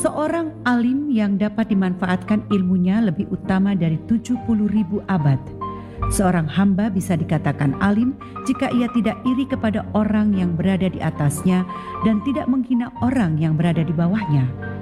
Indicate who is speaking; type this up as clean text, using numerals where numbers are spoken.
Speaker 1: Seorang alim yang dapat dimanfaatkan ilmunya lebih utama dari 70.000 abad. Seorang hamba bisa dikatakan alim jika ia tidak iri kepada orang yang berada di atasnya dan tidak menghina orang yang berada di bawahnya.